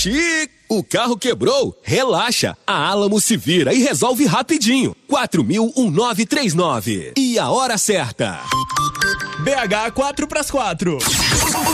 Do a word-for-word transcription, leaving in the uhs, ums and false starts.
Xiii, o carro quebrou? Relaxa, a Alamo se vira e resolve rapidinho. quatro mil nove três nove. E a hora certa? B H quatro pras quatro.